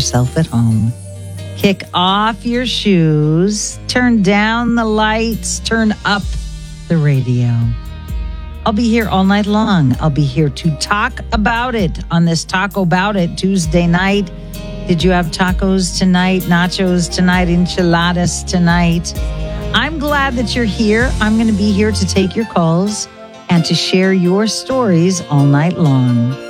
yourself at home. Kick off your shoes, turn down the lights, turn up the radio. I'll be here all night long. I'll be here to talk about it on this Taco Bout It Tuesday night. Did you have tacos tonight, nachos tonight, enchiladas tonight? I'm glad that you're here. I'm going to be here to take your calls and to share your stories all night long.